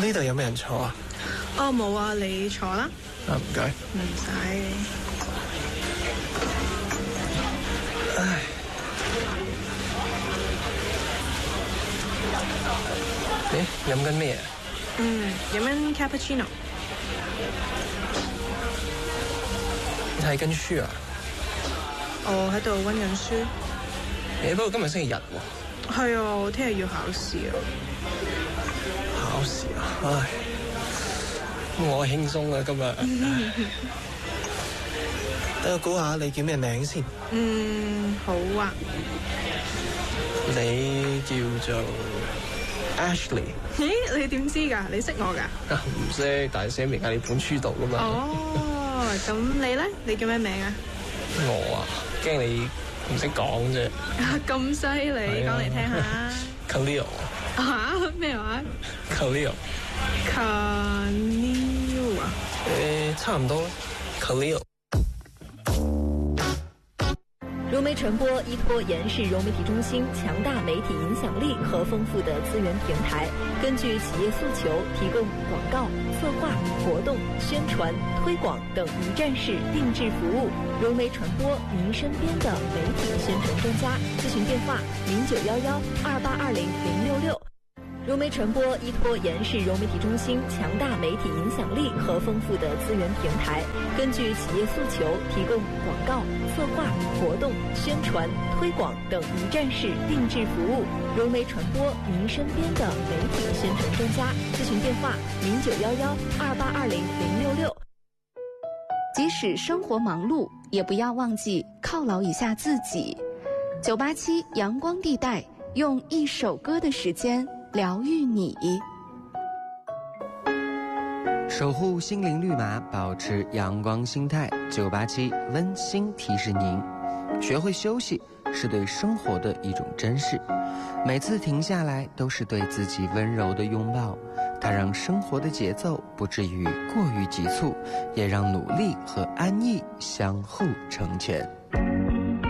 呢度有咩人坐啊？ 哦，冇啊，你坐啦。 啊，唔該。 唔使。 唉。咦，飲緊咩啊？ 飲緊 cappuccino。 睇緊書啊？ 我喺度溫緊書。 不過今日星期日喎。 係啊，我聽日要考試啊。 考試啊？唉，我輕鬆啊今日。等我估下你叫咩名先？ 好啊。 你叫做 Ashley。 咦，你點知㗎？你識我㗎？ 唔識，但係寫明喺你本書度㗎嘛。 哦，咁你咧？你叫咩名啊？ 我啊，驚你唔識講啫。 咁犀利，講嚟聽下。 Khalil。 嚇？咩話 ？Khalil。 Khalil 啊？ 差唔多啦。Khalil。 融媒传播依托延世融媒体中心强大媒体影响力和丰富的资源平台，根据企业诉求，提供广告、策划、活动、宣传、推广等一站式定制服务。融媒传播，您身边的媒体宣传专家。咨询电话：091128200666。融媒传播依托延世融媒体中心强大媒体影响力和丰富的资源平台，根据企业诉求，提供广告、策划、活动、宣传、推广等一站式定制服务。融媒传播，您身边的媒体宣传专家。咨询电话：091128200666。 即使生活忙碌，也不要忘记犒劳一下自己。987阳光地带，用一首歌的时间疗愈你， 守护心灵绿码，保持阳光心态。987温馨提示您，学会休息是对生活的一种珍视，每次停下来都是对自己温柔的拥抱，它让生活的节奏不至于过于急促，也让努力和安逸相互成全。